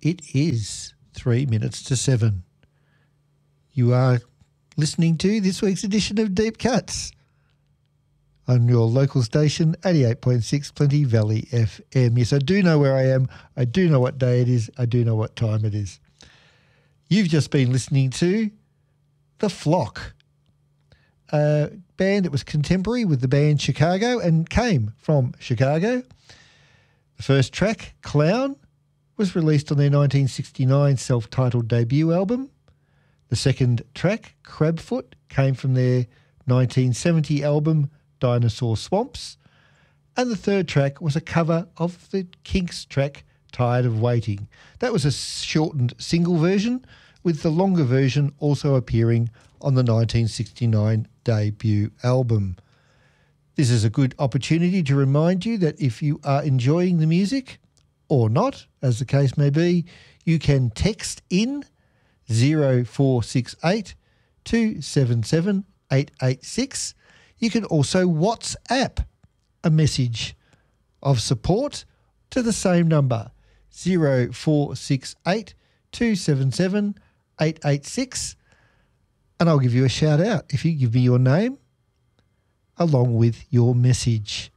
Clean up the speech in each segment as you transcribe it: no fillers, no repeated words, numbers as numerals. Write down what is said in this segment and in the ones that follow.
It is 3 minutes to 7. You are listening to this week's edition of Deep Cuts on your local station, 88.6 Plenty Valley FM. Yes, I do know where I am. I do know what day it is. I do know what time it is. You've just been listening to The Flock, a band that was contemporary with the band Chicago and came from Chicago. The first track, Clown, was released on their 1969 self-titled debut album. The second track, Crabfoot, came from their 1970 album Dinosaur Swamps. And the third track was a cover of the Kinks track Tired of Waiting. That was a shortened single version, with the longer version also appearing on the 1969 debut album. This is a good opportunity to remind you that if you are enjoying the music, or not, as the case may be, you can text in 0468 277 886. You can also WhatsApp a message of support to the same number, 0468 277 886, and I'll give you a shout out if you give me your name along with your message.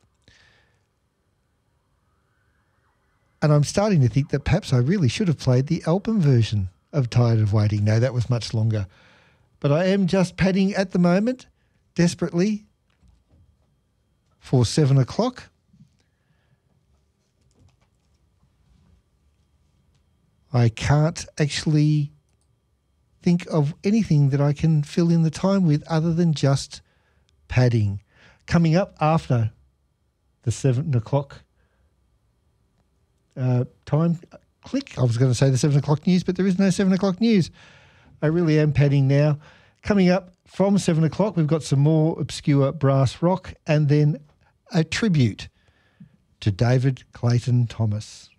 And I'm starting to think that perhaps I really should have played the album version of Tired of Waiting. No, that was much longer. But I am just padding at the moment, desperately, for 7 o'clock. I can't actually think of anything that I can fill in the time with other than just padding. Coming up after the 7 o'clock time click. I was going to say the 7 o'clock news, but there is no 7 o'clock news. I really am padding now. Coming up from 7 o'clock, we've got some more obscure brass rock and then a tribute to David Clayton Thomas.